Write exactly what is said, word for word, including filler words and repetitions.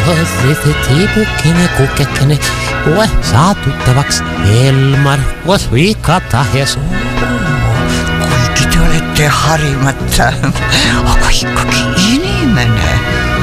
Tiipukkini, kukkekini, lue saa tuttavaks Elmar, koos Vikata ja kuigi te olete harimata, aga ikkagi inimene.